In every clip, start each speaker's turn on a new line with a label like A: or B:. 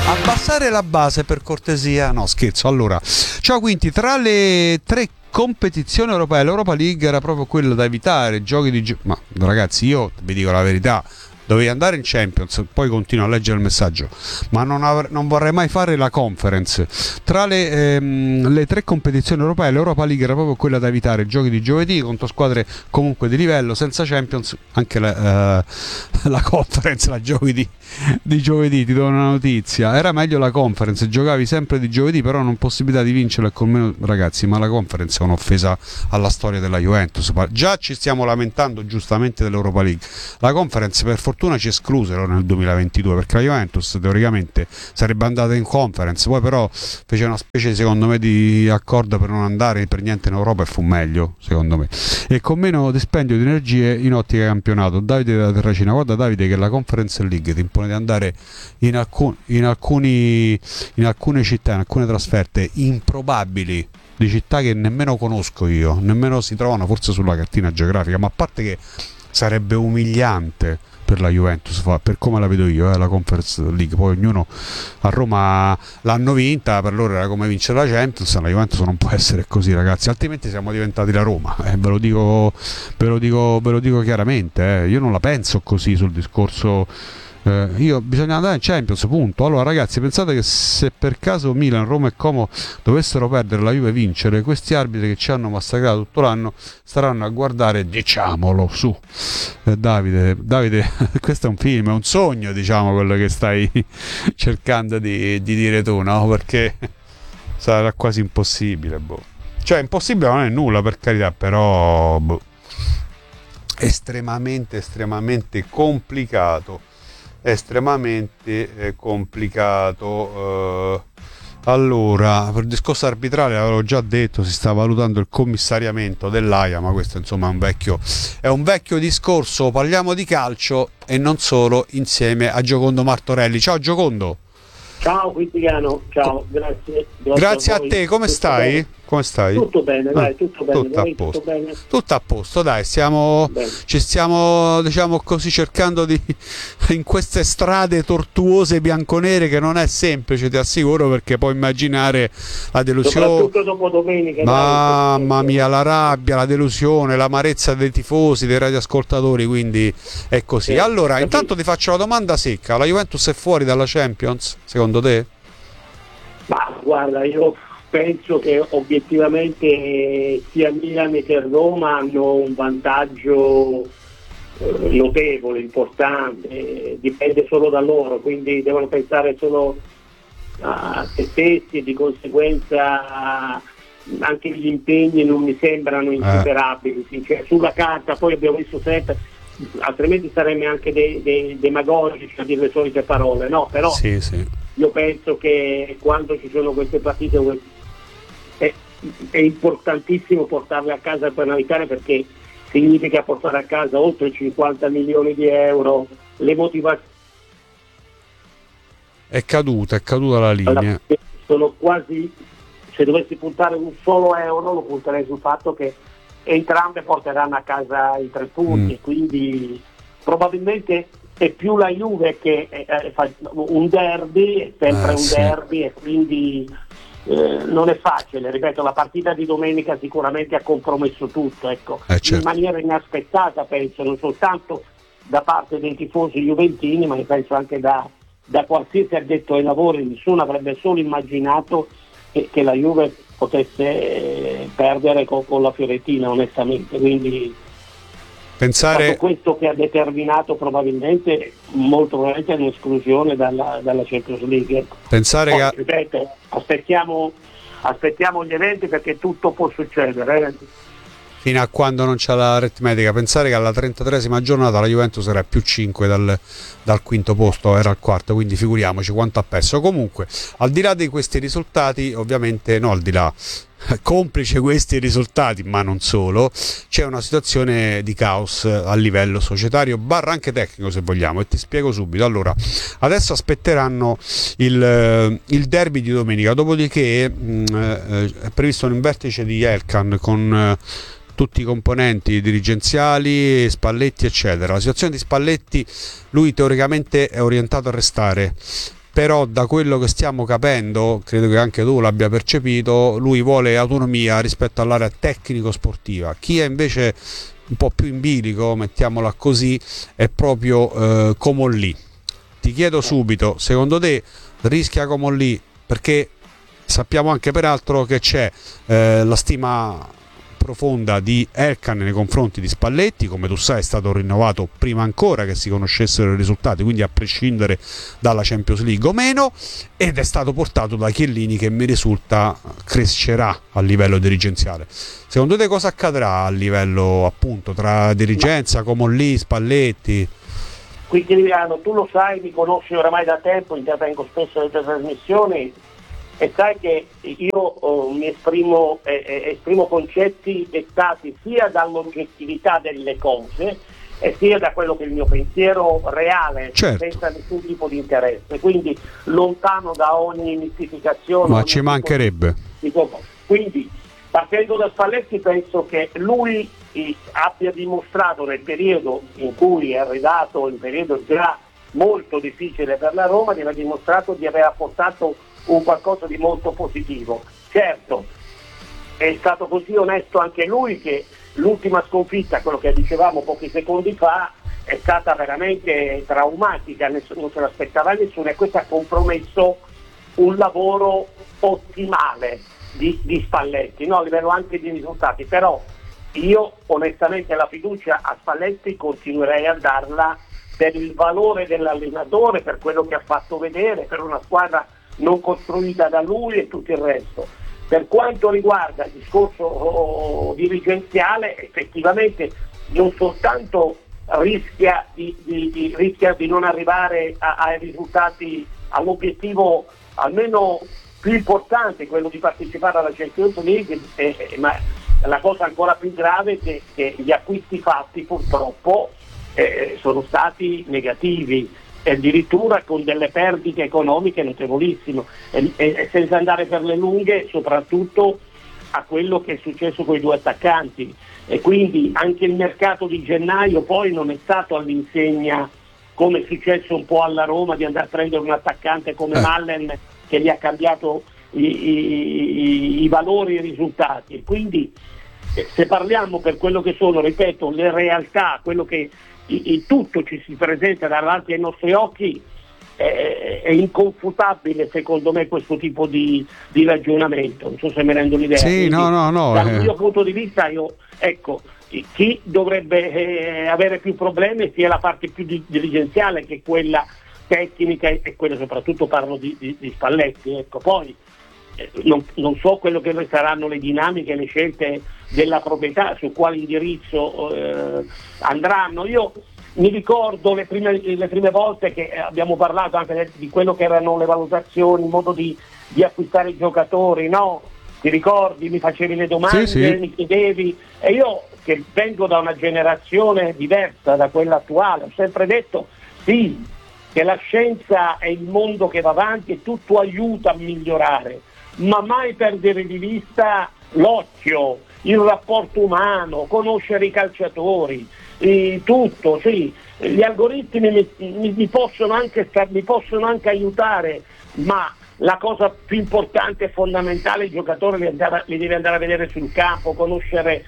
A: Abbassare la base per cortesia. No, scherzo. Allora, ciao Quinti, tra le tre competizioni europee l'Europa League era proprio quella da evitare, giochi di ma ragazzi, io vi dico la verità, dovevi andare in Champions, poi continuo a leggere il messaggio, ma non vorrei mai fare la Conference. Tra le tre competizioni europee l'Europa League era proprio quella da evitare, giochi di giovedì contro squadre comunque di livello, senza Champions. Anche la Conference la giochi di giovedì, ti do una notizia, era meglio la Conference, giocavi sempre di giovedì, però non possibilità di vincerla con meno. Ragazzi, ma la Conference è un'offesa alla storia della Juventus. Già ci stiamo lamentando giustamente dell'Europa League, la Conference per fortuna ci esclusero nel 2022, perché la Juventus teoricamente sarebbe andata in Conference, poi però fece una specie secondo me di accordo per non andare per niente in Europa e fu meglio secondo me, e con meno dispendio di energie in ottica campionato. Davide della Terracina, guarda Davide che la Conference League ti impone di andare in alcune città, in alcune trasferte improbabili di città che nemmeno conosco io, nemmeno si trovano forse sulla cartina geografica, ma a parte che sarebbe umiliante per la Juventus, per come la vedo io, la Conference League. Poi ognuno, a Roma l'hanno vinta, per loro era come vincere la Champions, la Juventus non può essere così, ragazzi, altrimenti siamo diventati la Roma, ve lo dico chiaramente, io non la penso così sul discorso. Io bisogna andare in Champions, punto. Allora ragazzi, pensate che se per caso Milan, Roma e Como dovessero perdere, la Juve vincere, questi arbitri che ci hanno massacrato tutto l'anno staranno a guardare, diciamolo, su Davide, questo è un film, è un sogno, diciamo, quello che stai cercando di dire tu, no? Perché sarà quasi impossibile, boh. Cioè impossibile non è nulla, per carità, però estremamente complicato. Allora, per il discorso arbitrale l'avevo già detto, si sta valutando il commissariamento dell'AIA, ma questo insomma è un vecchio discorso. Parliamo di calcio e non solo, insieme a Giocondo Martorelli. Ciao Giocondo.
B: Ciao Cristiano, ciao, grazie.
A: Grazie a te, come stai?
B: Bene?
A: Come stai?
B: Tutto bene, dai, tutto bene.
A: Tutto bene. Tutto a posto, dai, ci stiamo, diciamo così, cercando in queste strade tortuose bianconere, che non è semplice, ti assicuro, perché puoi immaginare la delusione.
B: Soprattutto dopo domenica.
A: Mamma mia, la rabbia, la delusione, l'amarezza dei tifosi, dei radioascoltatori, quindi è così.
B: Sì,
A: allora,
B: capito.
A: intanto ti faccio la domanda secca, la Juventus è fuori dalla Champions, secondo te?
B: Ma guarda, io penso che obiettivamente sia Milan che Roma hanno un vantaggio notevole, importante, dipende solo da loro, quindi devono pensare solo a se stessi e di conseguenza anche gli impegni non mi sembrano insuperabili. Cioè, sulla carta poi abbiamo visto sempre, altrimenti saremmo anche dei demagogici a dire le solite parole, no? Però
A: sì.
B: Io penso che quando ci sono queste partite è importantissimo portarle a casa per Natale, perché significa portare a casa oltre 50 milioni di euro, le motivazioni
A: è caduta la linea.
B: Sono quasi, se dovessi puntare un solo euro lo punterei sul fatto che entrambe porteranno a casa i 3 punti, quindi probabilmente è più la Juve che fa un derby, è sempre un derby, e quindi non è facile. Ripeto, la partita di domenica sicuramente ha compromesso tutto, ecco,
A: certo.
B: In maniera inaspettata, penso, non soltanto da parte dei tifosi juventini, ma penso anche da qualsiasi addetto ai lavori. Nessuno avrebbe solo immaginato che la Juve potesse perdere con la Fiorentina, onestamente, quindi
A: pensare
B: è questo che ha determinato molto probabilmente un'esclusione dalla Champions League.
A: Pensare
B: poi,
A: che
B: ripeto, aspettiamo gli eventi, perché tutto può succedere.
A: Fino a quando non c'è l'aritmetica, pensare che alla 33esima giornata la Juventus era più 5 dal quinto posto, era al quarto, quindi figuriamoci quanto ha perso. Comunque, al di là di questi risultati, ovviamente, no, al di là, complice questi risultati, ma non solo, c'è una situazione di caos a livello societario / anche tecnico, se vogliamo, e ti spiego subito. Allora, adesso aspetteranno il derby di domenica, dopodiché è previsto un vertice di Elkann con tutti i componenti dirigenziali, Spalletti eccetera. La situazione di Spalletti, lui teoricamente è orientato a restare, però da quello che stiamo capendo, credo che anche tu l'abbia percepito, lui vuole autonomia rispetto all'area tecnico-sportiva. Chi è invece un po' più in bilico, mettiamola così, è proprio Comolli. Ti chiedo subito, secondo te rischia Comolli? Perché sappiamo anche peraltro che c'è la stima profonda di Elkann nei confronti di Spalletti, come tu sai è stato rinnovato prima ancora che si conoscessero i risultati, quindi a prescindere dalla Champions League o meno, ed è stato portato da Chiellini, che mi risulta crescerà a livello dirigenziale. Secondo te cosa accadrà a livello appunto tra dirigenza, Comolli, Spalletti?
B: Quindi Emiliano, tu lo sai, mi conosci oramai da tempo, intervengo spesso nelle tue trasmissioni e sai che io mi esprimo concetti dettati sia dall'oggettività delle cose e sia da quello che è il mio pensiero reale,
A: certo,
B: senza nessun tipo di interesse, quindi lontano da ogni mistificazione.
A: Ma ci mancherebbe.
B: Quindi partendo da Spalletti penso che lui abbia dimostrato nel periodo in cui è arrivato, un periodo già molto difficile per la Roma, di aver dimostrato di aver apportato un qualcosa di molto positivo. Certo, è stato così onesto anche lui che l'ultima sconfitta, quello che dicevamo pochi secondi fa, è stata veramente traumatica, non se l'aspettava nessuno, e questo ha compromesso un lavoro ottimale di Spalletti, no? A livello anche di risultati. Però io onestamente la fiducia a Spalletti continuerei a darla per il valore dell'allenatore, per quello che ha fatto vedere, per una squadra non costruita da lui e tutto il resto. Per quanto riguarda il discorso dirigenziale, effettivamente non soltanto rischia di non arrivare ai risultati, all'obiettivo almeno più importante, quello di partecipare alla Champions League, ma la cosa ancora più grave è che gli acquisti fatti purtroppo sono stati negativi, addirittura con delle perdite economiche notevolissime, e senza andare per le lunghe soprattutto a quello che è successo con i due attaccanti, e quindi anche il mercato di gennaio poi non è stato all'insegna, come è successo un po' alla Roma, di andare a prendere un attaccante come Mallen che gli ha cambiato i valori e i risultati. Quindi se parliamo per quello che sono, ripeto, le realtà, quello che tutto ci si presenta davanti ai nostri occhi, è inconfutabile secondo me questo tipo di ragionamento. Non so se mi rendo l'idea.
A: Sì, no.
B: Dal mio punto di vista, chi dovrebbe avere più problemi sia la parte più dirigenziale che quella tecnica, e quella soprattutto parlo di Spalletti. Ecco, poi non so quello che saranno le dinamiche, le scelte della proprietà, su quale indirizzo andranno. Io mi ricordo le prime volte che abbiamo parlato anche di quello che erano le valutazioni, il modo di acquistare i giocatori, no? Ti ricordi? Mi facevi le domande,
A: sì.
B: Mi chiedevi, e io che vengo da una generazione diversa da quella attuale ho sempre detto sì, che la scienza è il mondo che va avanti e tutto aiuta a migliorare, ma mai perdere di vista l'occhio, il rapporto umano, conoscere i calciatori, tutto, sì. Gli algoritmi mi possono anche aiutare, ma la cosa più importante e fondamentale, il giocatore li deve andare a vedere sul campo, conoscere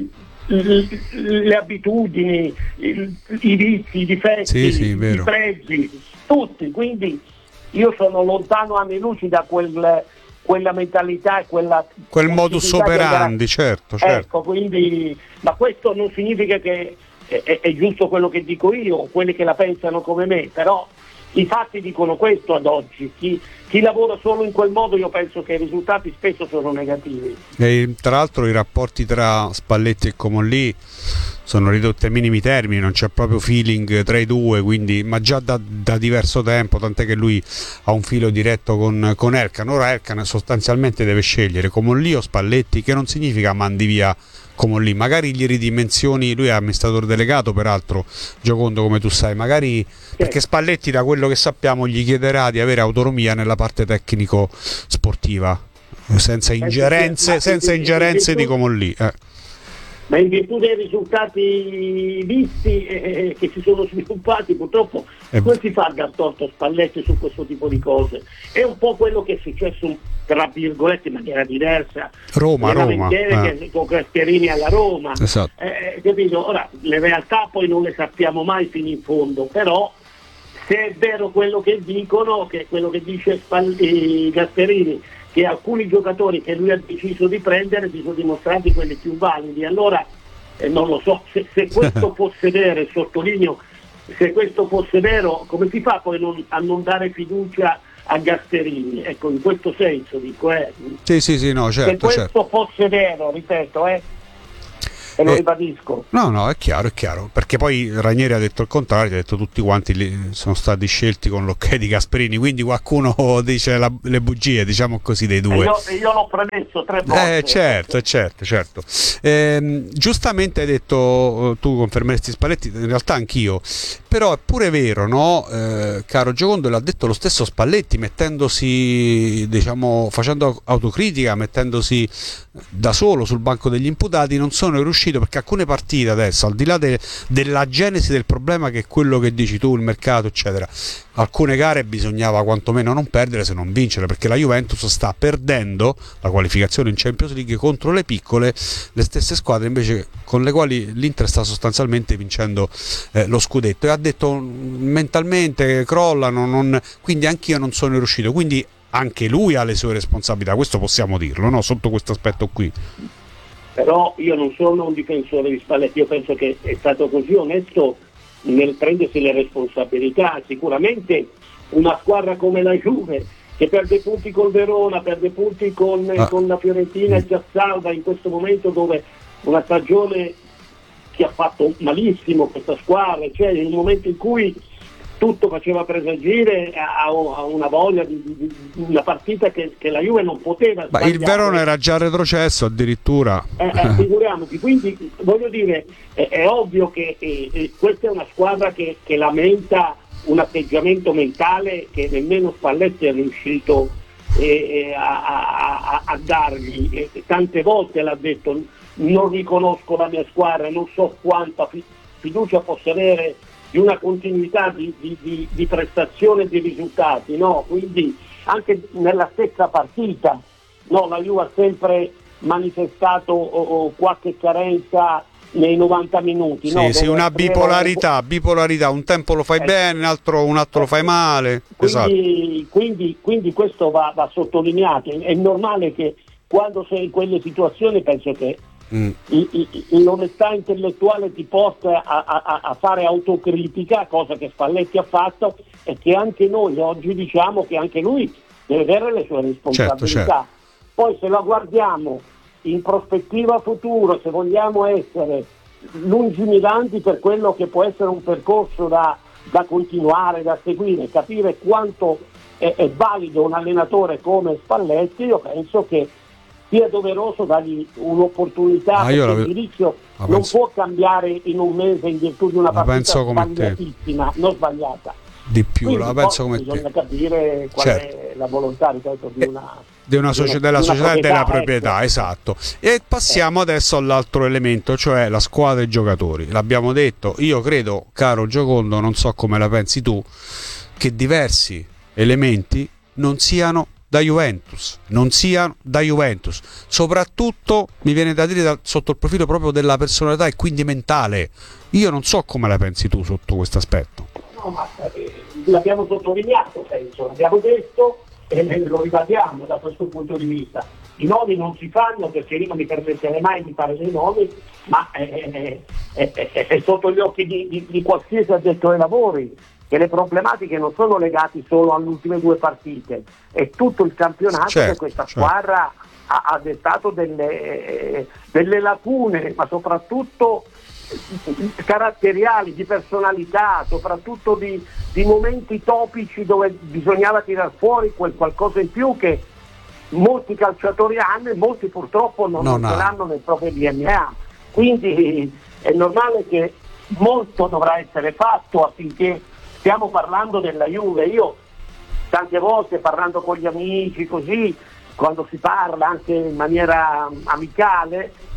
B: le abitudini, i vizi, i difetti, i pregi, tutti. Quindi io sono lontano anni luci da quella mentalità e quel
A: modus operandi, certo.
B: Ecco, quindi, ma questo non significa che è giusto quello che dico io, quelli che la pensano come me, però i fatti dicono questo ad oggi. Chi lavora solo in quel modo, io penso che i risultati spesso sono negativi.
A: E tra l'altro i rapporti tra Spalletti e Comolli sono ridotti ai minimi termini, non c'è proprio feeling tra i due, quindi, ma già da diverso tempo, tant'è che lui ha un filo diretto con Elkann. Ora Elkann sostanzialmente deve scegliere Comolli o Spalletti, che non significa mandi via Comolli, magari gli ridimensioni, lui è amministratore delegato peraltro, Giocondo, come tu sai, magari perché Spalletti, da quello che sappiamo, gli chiederà di avere autonomia nella parte tecnico sportiva, senza ingerenze di Comolli.
B: ma in virtù dei risultati visti che si sono sviluppati, purtroppo come si fa a dar torto a Spalletti su questo tipo di cose? È un po' quello che è successo, tra virgolette, in maniera diversa
A: Roma.
B: con Gasperini alla Roma,
A: esatto.
B: Capito? Ora le realtà poi non le sappiamo mai fino in fondo, però se è vero quello che dicono, che quello che dice Gasperini, che alcuni giocatori che lui ha deciso di prendere si sono dimostrati quelli più validi, allora non lo so, se questo fosse vero, sottolineo, se questo fosse vero, come si fa poi a non dare fiducia a Gasperini? Ecco, in questo senso dico,
A: Sì, no, certo.
B: Se questo fosse vero, ripeto, e lo ribadisco.
A: No, è chiaro, perché poi Ranieri ha detto il contrario, ha detto tutti quanti sono stati scelti con l'ok di Gasperini, quindi qualcuno dice le bugie, diciamo così, dei due.
B: Io l'ho premesso 3 volte.
A: Certo. Giustamente hai detto, tu confermeresti Spalletti, in realtà anch'io, però è pure vero, no? Caro Giocondo, l'ha detto lo stesso Spalletti, mettendosi, diciamo, facendo autocritica, mettendosi da solo sul banco degli imputati, non sono riuscito, perché alcune partite adesso, al di là della genesi del problema, che è quello che dici tu, il mercato eccetera, alcune gare bisognava quantomeno non perdere se non vincere, perché la Juventus sta perdendo la qualificazione in Champions League contro le piccole, le stesse squadre invece con le quali l'Inter sta sostanzialmente vincendo lo scudetto, e ha detto mentalmente crollano, quindi anch'io non sono riuscito, quindi anche lui ha le sue responsabilità, questo possiamo dirlo, no? Sotto questo aspetto qui.
B: Però io non sono un difensore di Spalletti, io penso che è stato così onesto nel prendersi le responsabilità. Sicuramente una squadra come la Juve, che perde punti col Verona, perde punti con la Fiorentina e già salva in questo momento, dove una stagione che ha fatto malissimo questa squadra, cioè in un momento in cui tutto faceva presagire a una voglia di una partita che la Juve non poteva sbagliare.
A: Il Verona era già retrocesso addirittura.
B: Figuriamoci, quindi voglio dire, è ovvio che questa è una squadra che lamenta un atteggiamento mentale che nemmeno Spalletti è riuscito a dargli. Tante volte l'ha detto: non riconosco la mia squadra, non so quanta fiducia possa avere di una continuità di prestazione e di risultati, no? Quindi anche nella stessa partita, no, la Juve ha sempre manifestato qualche carenza nei 90 minuti.
A: Sì, una bipolarità, un tempo lo fai bene, un altro lo fai male.
B: Quindi questo va sottolineato. È normale che quando sei in quelle situazioni, penso che l'onestà intellettuale ti porta a fare autocritica, cosa che Spalletti ha fatto, e che anche noi oggi diciamo che anche lui deve avere le sue responsabilità. Certo. Poi se la guardiamo in prospettiva futuro, se vogliamo essere lungimiranti per quello che può essere un percorso da continuare, da seguire, capire quanto è valido un allenatore come Spalletti, io penso che sia doveroso dargli un'opportunità, perché il giudizio non può cambiare in un mese in virtù di una partita sbagliatissima, non sbagliata.
A: Di più,
B: quindi
A: la penso come
B: bisogna capire qual è la volontà, ripeto,
A: della società e della proprietà, esatto. E passiamo adesso all'altro elemento, cioè la squadra e i giocatori. L'abbiamo detto, io credo, caro Giocondo, non so come la pensi tu, che diversi elementi non siano da Juventus, soprattutto mi viene da dire sotto il profilo proprio della personalità e quindi mentale. Io non so come la pensi tu sotto questo aspetto.
B: No, ma l'abbiamo sottolineato, penso, l'abbiamo detto e lo ribadiamo da questo punto di vista. I nomi non si fanno, perché io non mi permetterei mai di fare dei nomi, ma è sotto gli occhi di qualsiasi addetto ai lavori che le problematiche non sono legate solo alle ultime 2 partite, è tutto il campionato, che questa squadra ha dettato delle lacune, ma soprattutto caratteriali, di personalità, soprattutto di momenti topici dove bisognava tirar fuori quel qualcosa in più che molti calciatori hanno e molti purtroppo non ce l'hanno nel proprio DNA. Quindi è normale che molto dovrà essere fatto affinché stiamo parlando della Juve. Io tante volte, parlando con gli amici, così, quando si parla anche in maniera amicale,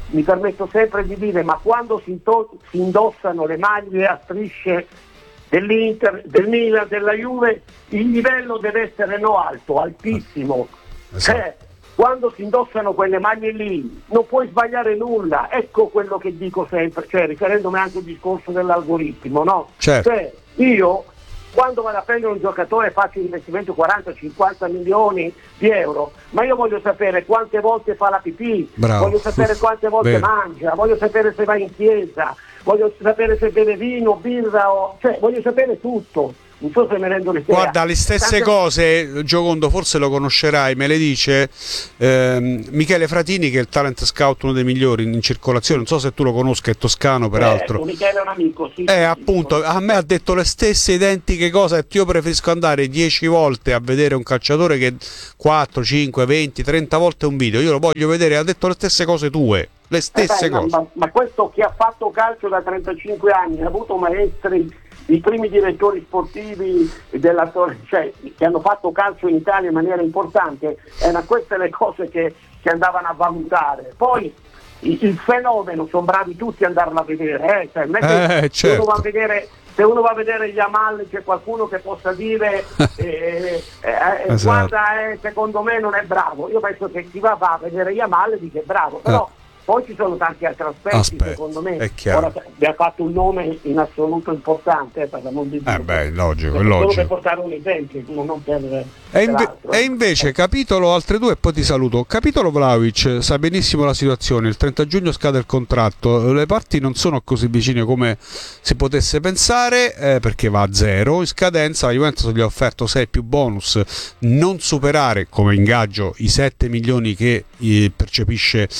B: mi permetto sempre di dire, ma quando si indossano le maglie a strisce dell'Inter, del Milan, della Juve, il livello deve essere alto, altissimo.
A: Esatto.
B: Quando si indossano quelle maglie lì non puoi sbagliare nulla, ecco quello che dico sempre, riferendomi anche al discorso dell'algoritmo, no?
A: Certo.
B: Io quando vado a prendere un giocatore faccio un investimento 40-50 milioni di euro, ma io voglio sapere quante volte fa la pipì,
A: Bravo.
B: Voglio sapere quante volte mangia, voglio sapere se va in chiesa, voglio sapere se beve vino, birra, voglio sapere tutto. Non so se mi rendo l'idea.
A: Guarda, le stesse cose, Giocondo, forse lo conoscerai, me le dice Michele Fratini, che è il talent scout, uno dei migliori in circolazione, non so se tu lo conosca, è toscano peraltro.
B: Michele è un amico, sì.
A: Appunto, a me ha detto le stesse identiche cose, io preferisco andare 10 volte a vedere un calciatore che 4, 5, 20, 30 volte un video, io lo voglio vedere, ha detto le stesse cose tue. Le stesse cose.
B: Ma questo che ha fatto calcio da 35 anni, ha avuto maestri, i primi direttori sportivi che hanno fatto calcio in Italia in maniera importante, erano queste le cose che andavano a valutare. Poi il fenomeno sono bravi tutti ad andarlo a vedere,
A: certo.
B: Se uno va a vedere Yamal c'è qualcuno che possa dire
A: esatto.
B: Guarda, secondo me non è bravo. Io penso che chi va a vedere Yamal dice bravo, però poi ci sono tanti altri aspetti, secondo me.
A: È chiaro.
B: Ora vi ha fatto un nome in assoluto importante per la mondo di Dio.
A: Logico, è
B: solo
A: logico.
B: per portare un esempio, non per
A: e invece capitolo, altre due e poi ti saluto. Capitolo Vlahovic sa benissimo la situazione, il 30 giugno scade il contratto, le parti non sono così vicine come si potesse pensare, perché va a zero in scadenza, la Juventus gli ha offerto 6 più bonus, non superare come ingaggio i 7 milioni che percepisce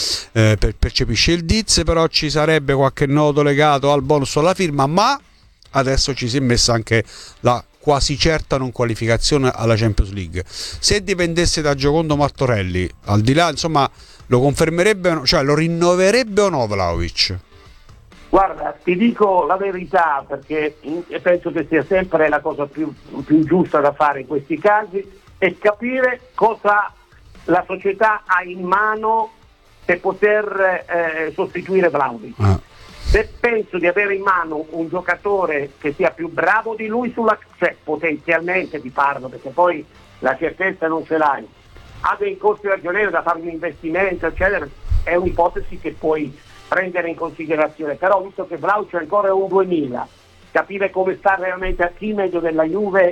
A: il Diz, però ci sarebbe qualche nodo legato al bonus alla firma, ma adesso ci si è messa anche la quasi certa non qualificazione alla Champions League. Se dipendesse da Giocondo Martorelli, al di là, insomma, lo confermerebbe, cioè lo rinnoverebbe o no Vlahovic?
B: Guarda, ti dico la verità, perché penso che sia sempre la cosa più giusta da fare in questi casi, è capire cosa la società ha in mano per poter sostituire Vlahovic. Se penso di avere in mano un giocatore che sia più bravo di lui potenzialmente ti parlo, perché poi la certezza non ce l'hai, ha dei costi ragionevoli da fare un investimento, eccetera, è un'ipotesi che puoi prendere in considerazione, però visto che Vlahovic ancora è un 2000, capire come sta realmente a chi meglio della Juve,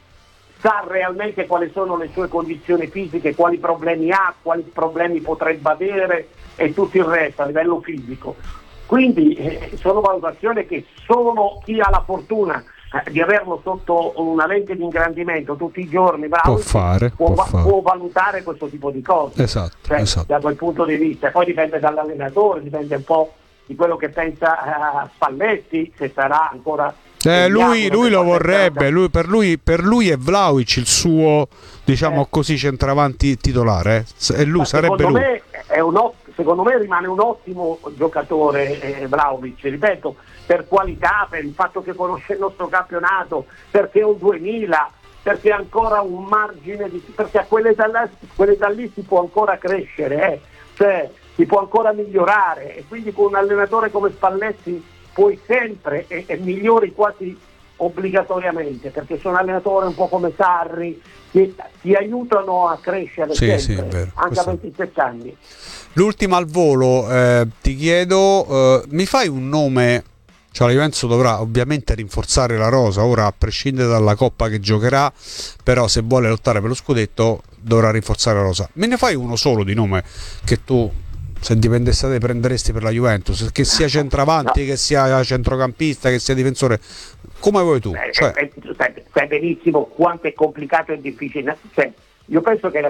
B: sa realmente quali sono le sue condizioni fisiche, quali problemi ha, quali problemi potrebbe avere e tutto il resto a livello fisico. Quindi sono valutazioni che solo chi ha la fortuna di averlo sotto una lente di ingrandimento tutti i giorni può valutare questo tipo di cose.
A: Esatto.
B: Da quel punto di vista. Poi dipende dall'allenatore, dipende un po' di quello che pensa Spalletti, se sarà ancora...
A: Lui lo vorrebbe, per lui è Vlahovic il suo, diciamo così, centravanti titolare. E lui sarebbe lui.
B: Secondo me rimane un ottimo giocatore Vlahovic, ripeto, per qualità, per il fatto che conosce il nostro campionato, perché è un 2000, perché ha ancora un margine perché a quell'età lì si può ancora crescere, si può ancora migliorare, e quindi con un allenatore come Spalletti puoi sempre e migliori quasi obbligatoriamente, perché sono allenatori un po' come Sarri che ti aiutano a crescere sempre, anche a 27 anni.
A: L'ultima al volo, ti chiedo, mi fai un nome? Cioè la Juventus dovrà ovviamente rinforzare la rosa, ora a prescindere dalla Coppa che giocherà, però se vuole lottare per lo scudetto dovrà rinforzare la rosa. Me ne fai uno solo di nome che tu, se dipendesse da te, prenderesti per la Juventus, che sia centravanti, che sia centrocampista, che sia difensore, come vuoi tu?
B: Sai benissimo quanto è complicato e difficile. Io penso che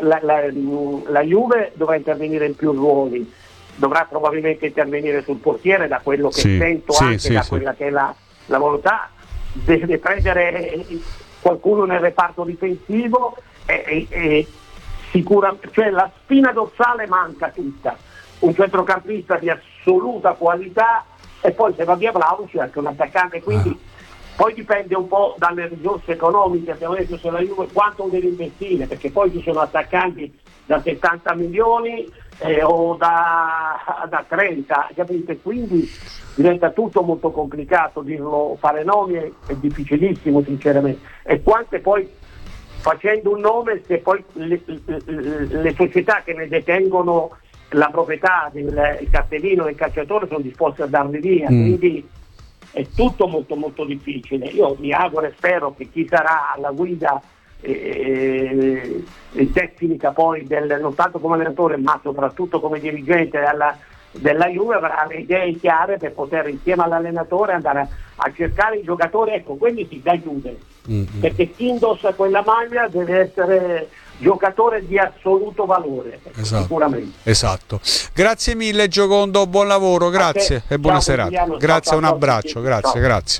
B: la Juve dovrà intervenire in più ruoli, dovrà probabilmente intervenire sul portiere, da quello che sento, quella che è la volontà, deve prendere qualcuno nel reparto difensivo e sicuramente, cioè la spina dorsale manca tutta, un centrocampista di assoluta qualità, e poi se va via Vlahovic c'è anche un attaccante, quindi Poi dipende un po' dalle risorse economiche, abbiamo detto se la Juve quanto deve investire, perché poi ci sono attaccanti da 70 milioni o da 30, capite? Quindi diventa tutto molto complicato, fare nomi è difficilissimo sinceramente, e quante poi facendo un nome, se poi le società che ne detengono la proprietà il cartellino del calciatore sono disposte a darli via, quindi è tutto molto molto difficile. Io mi auguro e spero che chi sarà alla guida tecnica poi non tanto come allenatore ma soprattutto come dirigente della Juve avrà le idee chiare per poter insieme all'allenatore andare a cercare i giocatori, ecco, quelli si da Juve, perché chi indossa quella maglia deve essere giocatore di assoluto valore,
A: esatto,
B: sicuramente.
A: Esatto. Grazie mille Giocondo, buon lavoro, grazie e buona serata. Grazie, un abbraccio, grazie.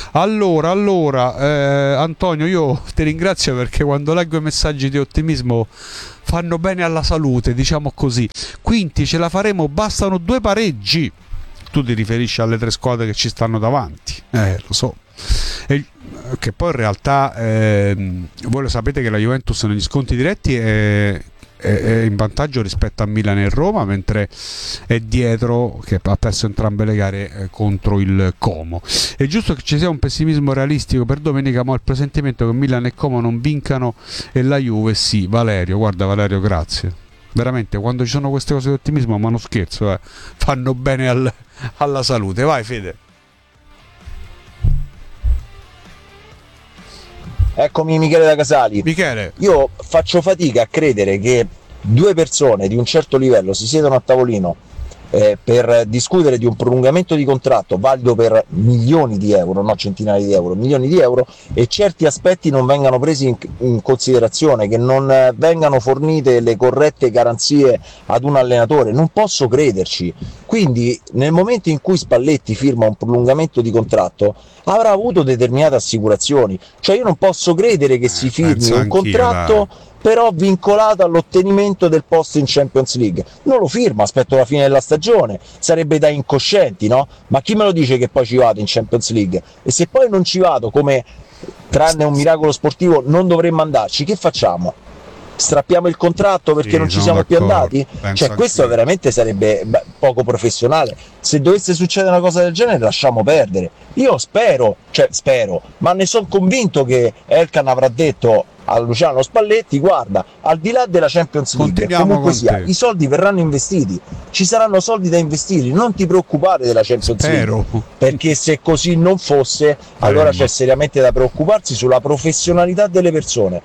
A: Allora, Antonio, io ti ringrazio perché quando leggo i messaggi di ottimismo fanno bene alla salute, diciamo così. Quinti ce la faremo, bastano 2 pareggi. Tu ti riferisci alle 3 squadre che ci stanno davanti, lo so. Che poi in realtà voi lo sapete che la Juventus negli sconti diretti è in vantaggio rispetto a Milan e Roma, mentre è dietro, che ha perso entrambe le gare contro il Como. È giusto che ci sia un pessimismo realistico per domenica, ma ho il presentimento che Milan e Como non vincano e la Juve sì. Valerio, guarda Valerio, grazie. Veramente quando ci sono queste cose di ottimismo, ma non scherzo, fanno bene alla salute. Vai Fede.
C: Eccomi Michele da Casali.
A: Michele,
C: io faccio fatica a credere che 2 persone di un certo livello si siedano a tavolino per discutere di un prolungamento di contratto valido per milioni di euro, no centinaia di euro, milioni di euro, e certi aspetti non vengano presi in considerazione, che non vengano fornite le corrette garanzie ad un allenatore. Non posso crederci. Quindi nel momento in cui Spalletti firma un prolungamento di contratto avrà avuto determinate assicurazioni, cioè io non posso credere che si firmi un contratto però vincolato all'ottenimento del posto in Champions League. Non lo firma, aspetto la fine della stagione, sarebbe da incoscienti, no? Ma chi me lo dice che poi ci vado in Champions League? E se poi non ci vado, come tranne un miracolo sportivo non dovremmo andarci, che facciamo? Strappiamo il contratto perché non ci siamo più andati? Cioè questo veramente sarebbe poco professionale. Se dovesse succedere una cosa del genere lasciamo perdere. Io spero, ma ne sono convinto che Elkann avrà detto a Luciano Spalletti: guarda, al di là della Champions League, comunque sia, i soldi verranno investiti, ci saranno soldi da investire, non ti preoccupare della Champions League, perché se così non fosse allora c'è seriamente da preoccuparsi sulla professionalità delle persone.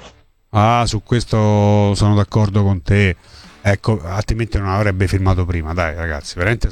A: Su questo sono d'accordo con te. Ecco, altrimenti non avrebbe firmato prima, dai ragazzi, veramente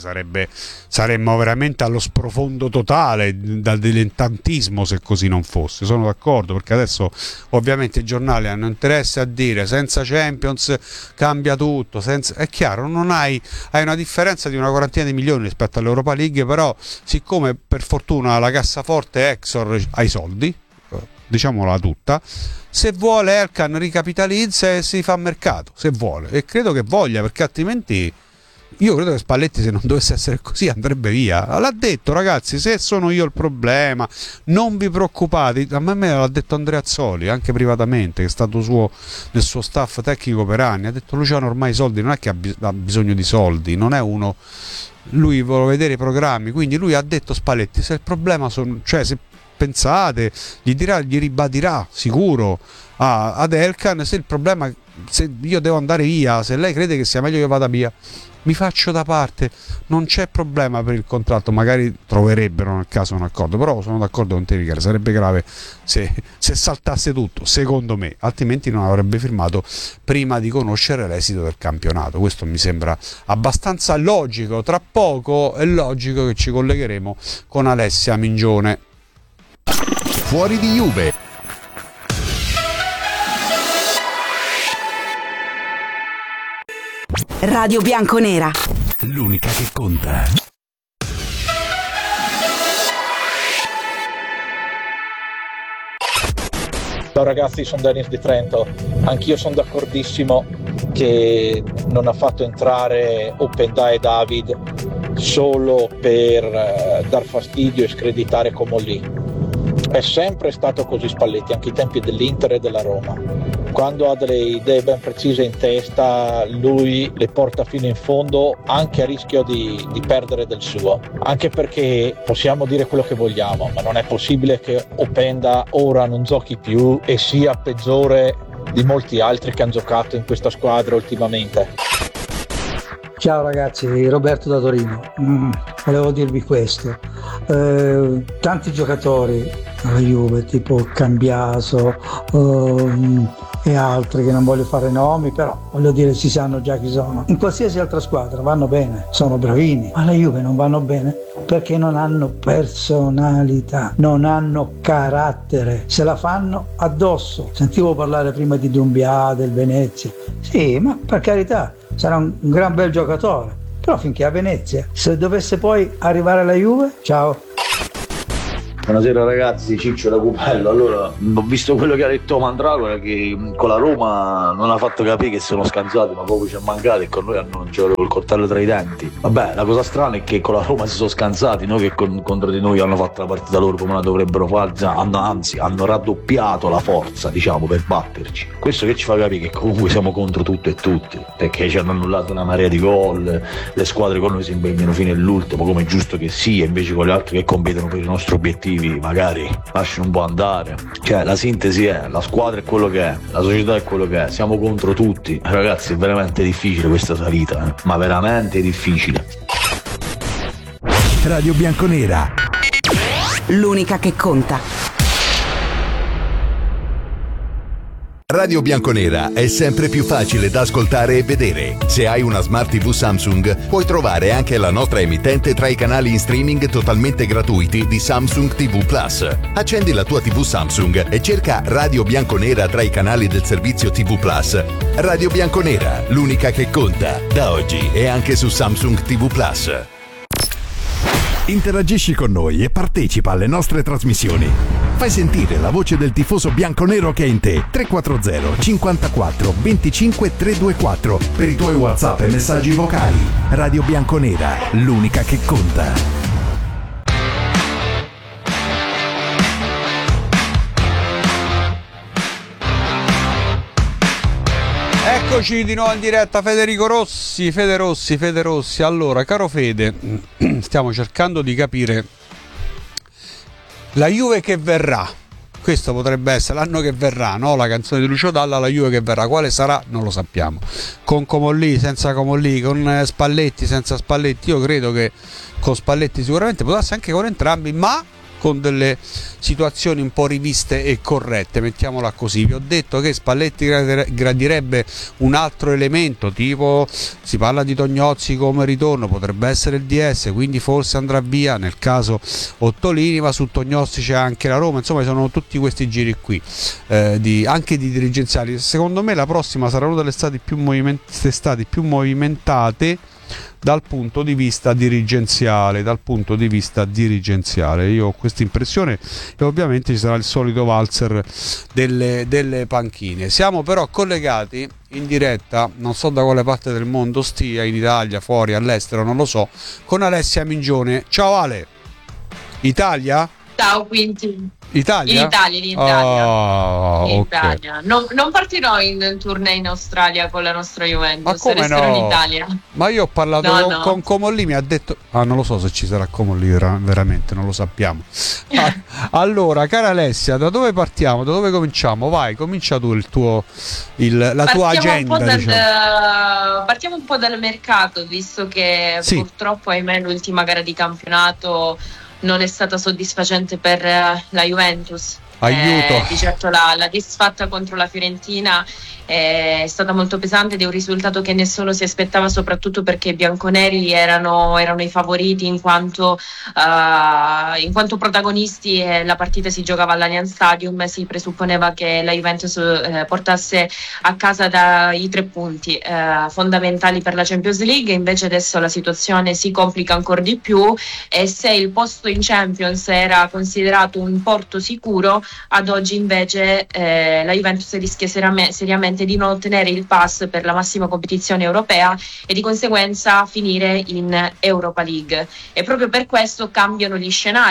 A: saremmo veramente allo sprofondo totale dal dilettantismo se così non fosse. Sono d'accordo, perché adesso ovviamente i giornali hanno interesse a dire senza Champions cambia tutto, è chiaro, non hai una differenza di una quarantina di milioni rispetto all'Europa League, però siccome per fortuna la cassaforte Exor ha i soldi, diciamola tutta, se vuole Elkann ricapitalizza e si fa mercato, se vuole, e credo che voglia, perché altrimenti io credo che Spalletti, se non dovesse essere così, andrebbe via. L'ha detto, ragazzi, se sono io il problema non vi preoccupate. A me l'ha detto Andrea Azzoli anche privatamente, che è stato nel suo staff tecnico per anni. Ha detto: Luciano, ormai i soldi non è che ha bisogno di soldi, non è uno, lui vuole vedere i programmi, quindi lui ha detto: Spalletti, se il problema se pensate, gli ribadirà sicuro ad Elkann, se il problema, se io devo andare via, se lei crede che sia meglio che vada via, mi faccio da parte, non c'è problema per il contratto, magari troverebbero nel caso un accordo, però sono d'accordo con te Michele, sarebbe grave se saltasse tutto, secondo me, altrimenti non avrebbe firmato prima di conoscere l'esito del campionato. Questo mi sembra abbastanza logico. Tra poco è logico che ci collegheremo con Alessia Mingione.
D: Fuori di Juve.
E: Radio Bianconera,
D: l'unica che conta.
F: Ciao ragazzi, sono Dennis di Trento. Anch'io sono d'accordissimo che non ha fatto entrare Openda e David solo per dar fastidio e screditare Comolli. È sempre stato così Spalletti, anche ai tempi dell'Inter e della Roma. Quando ha delle idee ben precise in testa, lui le porta fino in fondo, anche a rischio di perdere del suo. Anche perché possiamo dire quello che vogliamo, ma non è possibile che Openda ora non giochi più e sia peggiore di molti altri che hanno giocato in questa squadra ultimamente.
E: Ciao ragazzi, Roberto da Torino. Volevo dirvi questo. Tanti giocatori alla Juve, tipo Cambiaso e altri che non voglio fare nomi, però voglio dire, si sanno già chi sono. In qualsiasi altra squadra vanno bene, sono bravini, ma alla Juve non vanno bene perché non hanno personalità, non hanno carattere, se la fanno addosso. Sentivo parlare prima di Doumbia, del Venezia. Sì, ma per carità, sarà un gran bel giocatore, però finché a Venezia, se dovesse poi arrivare alla Juve, ciao.
G: Buonasera ragazzi, Ciccio da Cupello. Allora, ho visto quello che ha detto Mandragora, che con la Roma non ha fatto capire che sono scansati, ma proprio ci è mancato, e con noi hanno giocato col coltello tra i denti. Vabbè, la cosa strana è che con la Roma si sono scansati, no? Che contro di noi hanno fatto la partita loro come la dovrebbero fare, anzi hanno raddoppiato la forza, diciamo, per batterci. Questo che ci fa capire che comunque siamo contro tutto e tutti, perché ci hanno annullato una marea di gol, le squadre con noi si impegnano fino all'ultimo, come è giusto che sia, invece con le altre che competono per i nostri obiettivi magari lasciano un po' andare. Cioè, la sintesi è: la squadra è quello che è, la società è quello che è, siamo contro tutti. Ragazzi, è veramente difficile questa salita, ma veramente difficile.
D: Radio Bianconera,
H: l'unica che conta.
D: Radio Bianconera è sempre più facile da ascoltare e vedere. Se hai una Smart TV Samsung, puoi trovare anche la nostra emittente tra i canali in streaming totalmente gratuiti di Samsung TV Plus. Accendi la tua TV Samsung e cerca Radio Bianconera tra i canali del servizio TV Plus. Radio Bianconera, l'unica che conta. Da oggi è anche su Samsung TV Plus. Interagisci con noi e partecipa alle nostre trasmissioni. Fai sentire la voce del tifoso bianconero che è in te. 340 54 25 324 per i tuoi WhatsApp e messaggi vocali. Radio Bianconera, l'unica che conta.
A: Eccoci di nuovo in diretta. Fede Rossi. Allora, caro Fede, stiamo cercando di capire la Juve che verrà. Questo potrebbe essere l'anno che verrà, no? La canzone di Lucio Dalla, la Juve che verrà. Quale sarà? Non lo sappiamo. Con Comolli, senza Comolli, con Spalletti, senza Spalletti. Io credo che con Spalletti sicuramente, può darsi anche con entrambi, ma con delle situazioni un po' riviste e corrette, mettiamola così. Vi ho detto che Spalletti gradirebbe un altro elemento, tipo si parla di Tognozzi come ritorno, potrebbe essere il DS, quindi forse andrà via nel caso Ottolini, ma su Tognozzi c'è anche la Roma, insomma sono tutti questi giri qui anche di dirigenziali. Secondo me la prossima sarà una delle estate più movimentate dal punto di vista dirigenziale. Io ho questa impressione, e ovviamente ci sarà il solito valzer delle panchine. Siamo però collegati in diretta, non so da quale parte del mondo stia, in Italia, fuori, all'estero, non lo so, con Alessia Mingione. Ciao Ale. Italia?
I: Ciao Quinti.
A: Italia?
I: In Italia.
A: Oh,
I: in
A: okay.
I: Italia. Non partirò in tournée in Australia con la nostra Juventus,
A: ma come
I: resterò
A: no?
I: in Italia.
A: Ma io ho parlato con Comolli, mi ha detto non lo so se ci sarà Comolli veramente, non lo sappiamo. Allora, cara Alessia, da dove partiamo? Da dove cominciamo? Vai, comincia tu tua agenda, diciamo.
I: Partiamo un po' dal mercato, visto che
A: sì,
I: purtroppo, ahimè, l'ultima gara di campionato non è stata soddisfacente per la Juventus.
A: Aiuto.
I: Di certo la disfatta contro la Fiorentina è stata molto pesante ed è un risultato che nessuno si aspettava, soprattutto perché i bianconeri erano i favoriti in quanto protagonisti. La partita si giocava all'Allianz Stadium e si presupponeva che la Juventus portasse a casa i 3 punti fondamentali per la Champions League. Invece adesso la situazione si complica ancora di più, e se il posto in Champions era considerato un porto sicuro, ad oggi invece la Juventus rischia seriamente di non ottenere il pass per la massima competizione europea e di conseguenza finire in Europa League. E proprio per questo cambiano gli scenari.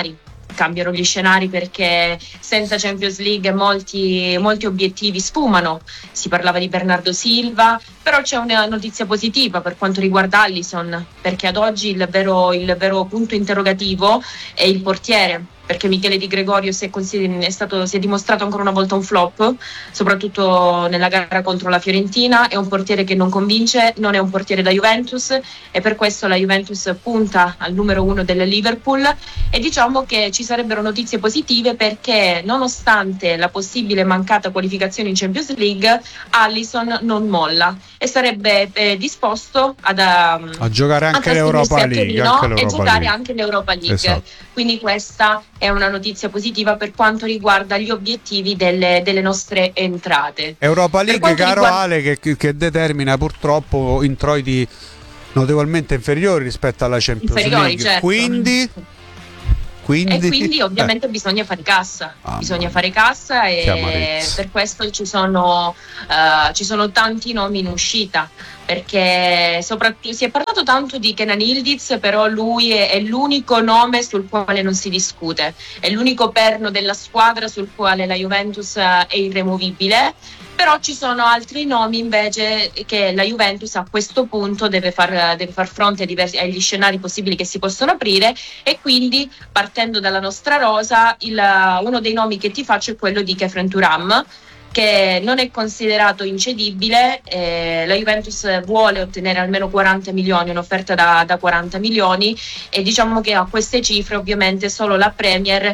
I: cambiano gli scenari perché senza Champions League molti obiettivi sfumano. Si parlava di Bernardo Silva, però c'è una notizia positiva per quanto riguarda Alisson, perché ad oggi il vero punto interrogativo è il portiere, perché Michele Di Gregorio si è dimostrato ancora una volta un flop, soprattutto nella gara contro la Fiorentina. È un portiere che non convince, non è un portiere da Juventus, e per questo la Juventus punta al numero 1 del Liverpool, e diciamo che ci sarebbero notizie positive perché nonostante la possibile mancata qualificazione in Champions League, Alisson non molla e sarebbe disposto a
A: giocare anche l'Europa League
I: e giocare anche l'Europa League.
A: Esatto.
I: Quindi questa è una notizia positiva per quanto riguarda gli obiettivi delle nostre entrate.
A: Europa League, caro Ale, che determina purtroppo introiti notevolmente inferiori rispetto alla Champions League.
I: Certo. Quindi ovviamente bisogna fare cassa, e per questo ci sono tanti nomi in uscita, perché soprattutto si è parlato tanto di Kenan Yildiz, però lui è l'unico nome sul quale non si discute, è l'unico perno della squadra sul quale la Juventus è irremovibile. Però ci sono altri nomi invece che la Juventus a questo punto deve far fronte agli scenari possibili che si possono aprire, e quindi partendo dalla nostra rosa uno dei nomi che ti faccio è quello di Khéphren Thuram, che non è considerato incedibile. La Juventus vuole ottenere almeno 40 milioni, un'offerta da 40 milioni, e diciamo che a queste cifre ovviamente solo la Premier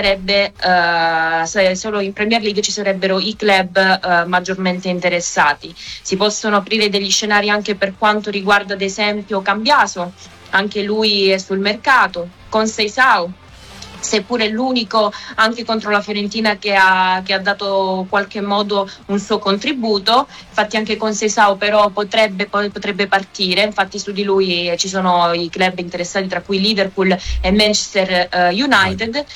I: solo in Premier League ci sarebbero i club maggiormente interessati. Si possono aprire degli scenari anche per quanto riguarda ad esempio Cambiaso, anche lui è sul mercato, con Seisao, seppure l'unico anche contro la Fiorentina che ha dato qualche modo un suo contributo. Infatti anche con Seisao però potrebbe partire, infatti su di lui ci sono i club interessati, tra cui Liverpool e Manchester United,